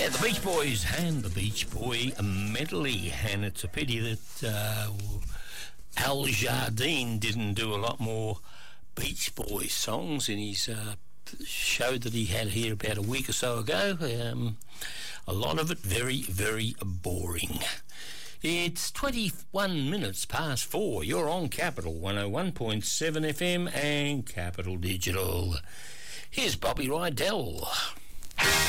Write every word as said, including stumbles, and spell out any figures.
Yeah, the Beach Boys and the Beach Boy medley, and it's a pity that uh, Al Jardine didn't do a lot more Beach Boys songs in his uh, show that he had here about a week or so ago. Um, a lot of it very, very boring. It's twenty-one minutes past four. You're on Capital one oh one point seven F M and Capital Digital. Here's Bobby Rydell.